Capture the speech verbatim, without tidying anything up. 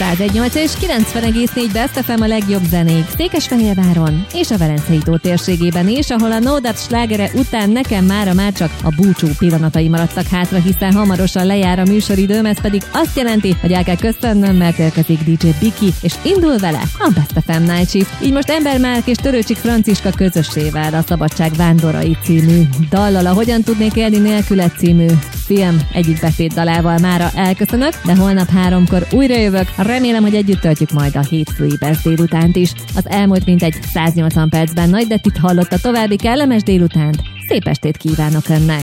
száz egy nyolc és kilencven egész négy Best ef em a legjobb zenék Székesfehérváron és a Velencei tó térségében is, ahol a No Doubt slágere után nekem mára már csak a búcsú pillanatai maradtak hátra, hiszen hamarosan lejár a műsoridőm, ez pedig azt jelenti, hogy el kell köszönnöm, mert érkezik dé dzsé Biki, és indul vele a Best ef em Night Shift. Így most Ember Márk és Törőcsik Franciska közössével a Szabadság Vándorai című dallal, a Hogyan tudnék élni nélküled című film egyik betétdalával mára elköszönök, de holnap háromkor újra jövök. Remélem, hogy együtt töltjük majd a hétfői Best délutánt is. Az elmúlt mintegy száznyolcvan percben Nagy Dettit hallotta, további kellemes délutánt, szép estét kívánok önnek!